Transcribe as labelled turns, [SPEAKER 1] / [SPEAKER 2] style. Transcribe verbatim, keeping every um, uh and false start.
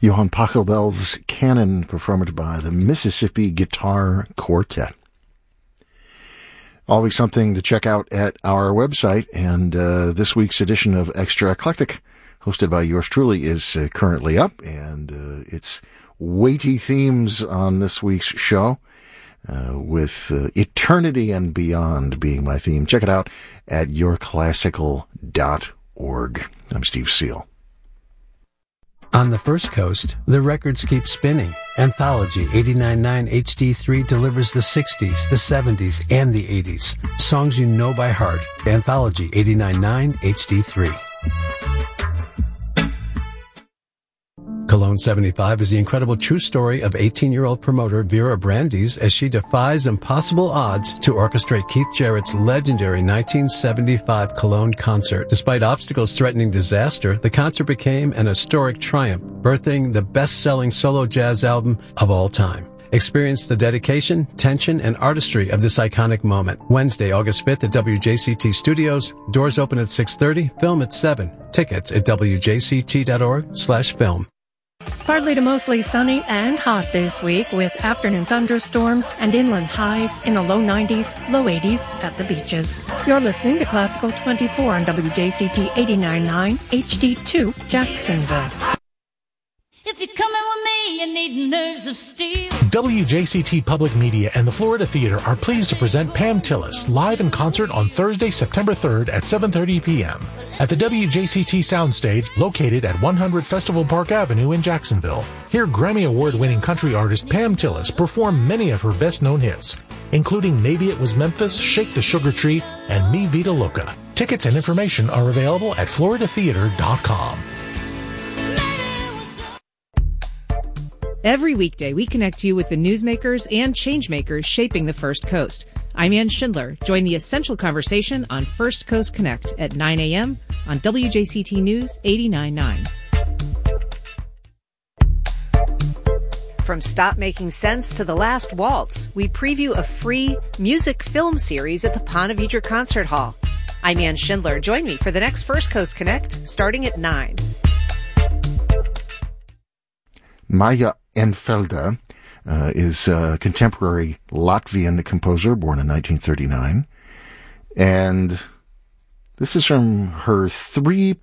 [SPEAKER 1] Johann Pachelbel's Canon, performed by the Mississippi Guitar Quartet. Always something to check out at our website, and uh, this week's edition of Extra Eclectic, hosted by yours truly, is uh, currently up, and uh, it's weighty themes on this week's show, uh, with uh, eternity and beyond being my theme. Check it out at your classical dot org. I'm Steve Seal.
[SPEAKER 2] On the First Coast, the records keep spinning. Anthology eighty-nine point nine H D three delivers the sixties, the seventies, and the eighties. Songs you know by heart. Anthology eighty-nine point nine H D three. Cologne seventy-five is the incredible true story of eighteen-year-old promoter Vera Brandes as she defies impossible odds to orchestrate Keith Jarrett's legendary nineteen seventy-five Cologne concert. Despite obstacles threatening disaster, the concert became an historic triumph, birthing the best-selling solo jazz album of all time. Experience the dedication, tension, and artistry of this iconic moment. Wednesday, August fifth at W J C T Studios. Doors open at six thirty, film at seven. Tickets at W J C T dot org slash film.
[SPEAKER 3] Partly to mostly sunny and hot this week, with afternoon thunderstorms and inland highs in the low nineties, low eighties at the beaches. You're listening to Classical twenty-four on W J C T eighty-nine point nine H D two, Jacksonville.
[SPEAKER 4] If you're coming with me, you need nerves of steel.
[SPEAKER 5] W J C T Public Media and the Florida Theater are pleased to present Pam Tillis live in concert on Thursday, September third at seven thirty p.m. at the W J C T Soundstage located at one hundred Festival Park Avenue in Jacksonville. Hear Grammy Award-winning country artist Pam Tillis perform many of her best-known hits, including Maybe It Was Memphis, Shake the Sugar Tree, and Mi Vida Loca. Tickets and information are available at florida theater dot com.
[SPEAKER 6] Every weekday, we connect you with the newsmakers and changemakers shaping the First Coast. I'm Ann Schindler. Join the essential conversation on First Coast Connect at nine a.m. on W J C T News eighty-nine point nine. From Stop Making Sense to The Last Waltz, we preview a free music film series at the Ponte Vedra Concert Hall. I'm Ann Schindler. Join me for the next First Coast Connect, starting at nine.
[SPEAKER 1] Maija Enfeldt uh, is a contemporary Latvian composer born in nineteen thirty-nine. And this is from her three